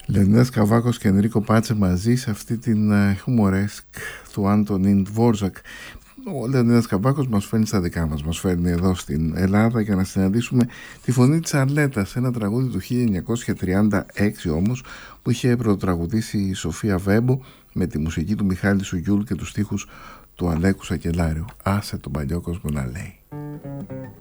Λεωνίδας Καβάκος και Ενρίκο Πάτσε μαζί σε αυτή την χουμορέσκ του Άντονιν Ντβόρζακ. Ο Λεωνίδας Καβάκος μας φέρνει στα δικά μας φέρνει εδώ στην Ελλάδα για να συναντήσουμε τη φωνή της Αρλέτας, ένα τραγούδι του 1936 όμως, που είχε πρωτοτραγουδήσει η Σοφία Βέμπο με τη μουσική του Μιχάλη Σουγιούλ και τους στίχους του Αλέκου Σακελάριου. Άσε τον παλιό κόσμο να λέει.